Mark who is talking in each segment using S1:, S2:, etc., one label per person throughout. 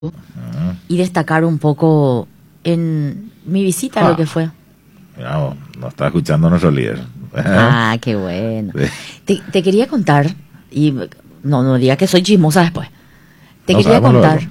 S1: y destacar un poco en mi visita lo que fue.
S2: Mira, vos, nos está escuchando nuestro líder.
S1: Ah, qué bueno. Te quería contar, y no diga que soy chismosa después. Te quería contar.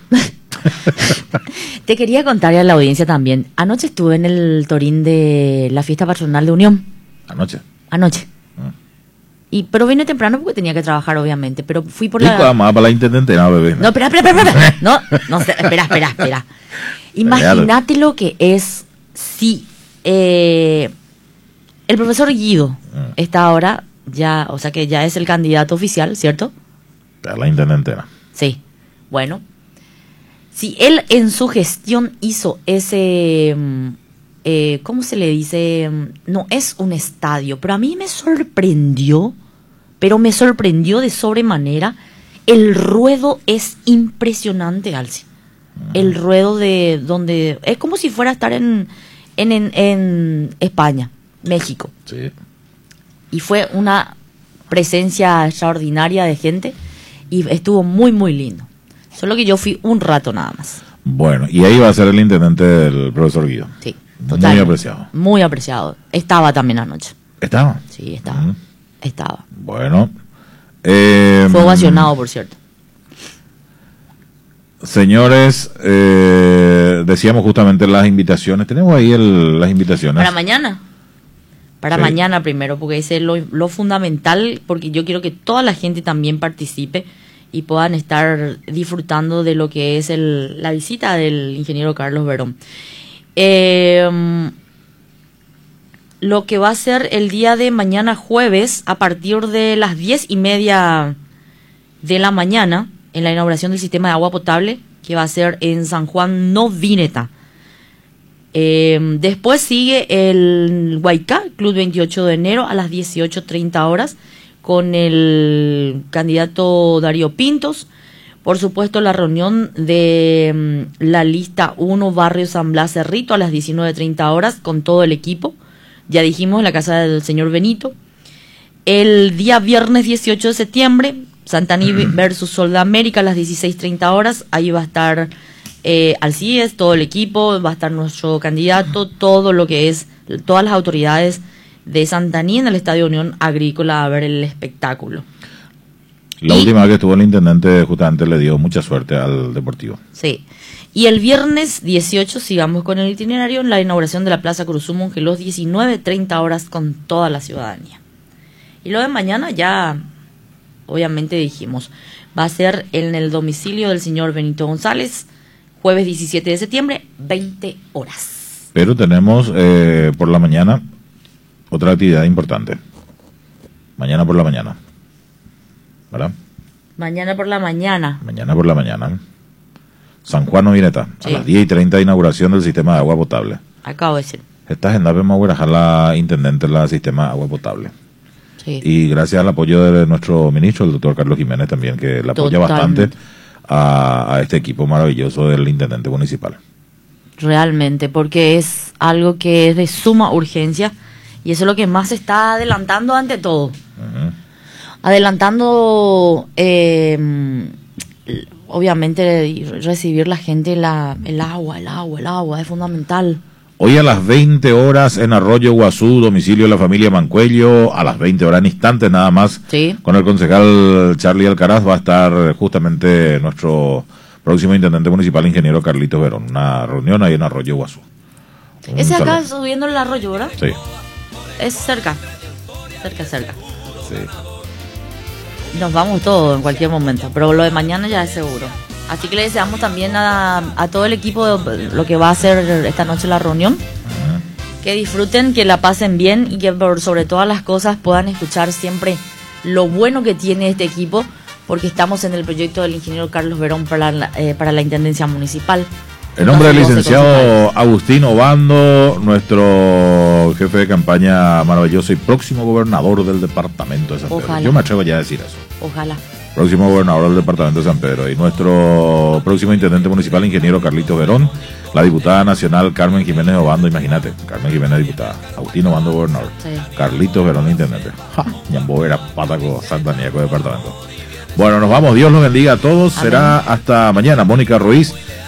S1: Te quería contar a la audiencia también. Anoche estuve en el Torín de la fiesta patronal de Unión. Anoche. Pero vine temprano porque tenía que trabajar, obviamente. Pero fui por la...
S2: para la intendente, no, bebé.
S1: No, espera. Espera. Imagínate lo que es si el profesor Guido está ahora ya, o sea que ya es el candidato oficial, ¿cierto?
S2: Para la intendente.
S1: Sí. Bueno, si él en su gestión hizo ese... ¿cómo se le dice? No es un estadio, pero a mí me sorprendió de sobremanera. El ruedo es impresionante, Alci. El ruedo de donde... Es como si fuera a estar en España, México.
S2: Sí.
S1: Y fue una presencia extraordinaria de gente y estuvo muy, muy lindo. Solo que yo fui un rato nada más.
S2: Bueno, y ahí va a ser el intendente del profesor Guido.
S1: Sí.
S2: Totalmente. Muy apreciado.
S1: Muy apreciado. Estaba también anoche.
S2: ¿Estaba?
S1: Sí, estaba. Estaba.
S2: Bueno.
S1: Fue ovacionado, por cierto.
S2: Señores, decíamos justamente las invitaciones. Tenemos ahí las invitaciones.
S1: Para mañana. Para mañana primero, porque ese es lo fundamental, porque yo quiero que toda la gente también participe y puedan estar disfrutando de lo que es la visita del ingeniero Carlos Verón. Lo que va a ser el día de mañana jueves a partir de las 10:30 de la mañana en la inauguración del sistema de agua potable que va a ser en San Juan Novineta. Después sigue el Huaycá, Club 28 de enero a las 18:30 horas con el candidato Darío Pintos. Por supuesto, la reunión de la lista 1, Barrio San Blas Cerrito, a las 19:30 horas, con todo el equipo. Ya dijimos, en la casa del señor Benito. El día viernes 18 de septiembre, Santaní versus Sol de América, a las 16:30 horas. Ahí va a estar Alcides, todo el equipo, va a estar nuestro candidato, todo lo que es, todas las autoridades de Santaní en el Estadio Unión Agrícola a ver el espectáculo.
S2: La última vez que estuvo el intendente justamente le dio mucha suerte al Deportivo.
S1: Sí. Y el viernes 18 sigamos con el itinerario en la inauguración de la Plaza Cruzú Mongelos, 19:30 horas con toda la ciudadanía. Y lo de mañana ya, obviamente dijimos, va a ser en el domicilio del señor Benito González, jueves 17 de septiembre, 20 horas.
S2: Pero tenemos por la mañana otra actividad importante. Mañana por la mañana. ¿Verdad?
S1: Mañana por la mañana.
S2: San Juan Novineta, a las 10:30 de inauguración del sistema de agua potable.
S1: Acabo de decir.
S2: Esta agenda vamos a dejar la intendente del sistema de agua potable.
S1: Sí.
S2: Y gracias al apoyo de nuestro ministro, el doctor Carlos Jiménez también, que le apoya bastante a este equipo maravilloso del intendente municipal.
S1: Realmente, porque es algo que es de suma urgencia y eso es lo que más se está adelantando ante todo. Adelantando, obviamente, recibir la gente el agua es fundamental.
S2: Hoy a las 20 horas en Arroyo Guazú, domicilio de la familia Mancuello, a las 20 horas en instantes nada más, con el concejal Charlie Alcaraz va a estar justamente nuestro próximo intendente municipal, ingeniero Carlitos Verón. Una reunión ahí en Arroyo Guazú.
S1: Ese acá subiendo el arroyo, ¿verdad?
S2: Sí.
S1: Es cerca.
S2: Sí.
S1: Nos vamos todos en cualquier momento, pero lo de mañana ya es seguro. Así que le deseamos también a todo el equipo lo que va a hacer esta noche la reunión. Que disfruten, que la pasen bien y que por sobre todas las cosas puedan escuchar siempre lo bueno que tiene este equipo, porque estamos en el proyecto del ingeniero Carlos Verón para la Intendencia Municipal.
S2: En nombre del licenciado Agustín Obando, nuestro jefe de campaña maravilloso y próximo gobernador del departamento de San Pedro. Yo me atrevo ya a decir eso.
S1: Ojalá.
S2: Próximo gobernador del departamento de San Pedro. Y nuestro próximo intendente municipal, ingeniero Carlitos Verón. La diputada nacional Carmen Jiménez Obando, imagínate. Carmen Jiménez, diputada. Agustín Obando, gobernador. Carlitos Verón, intendente. Ñambo era Pátaco, Santaníaco, departamento. Bueno, nos vamos, Dios los bendiga a todos.
S1: Amén.
S2: Será hasta mañana. Mónica Ruiz